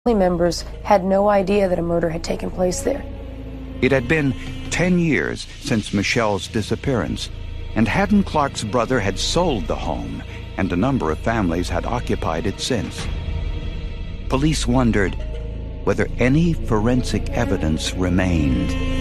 Family members had no idea that a murder had taken place there. It had been 10 years since Michelle's disappearance, and Haddon Clark's brother had sold the home, and a number of families had occupied it since. Police wondered whether any forensic evidence remained.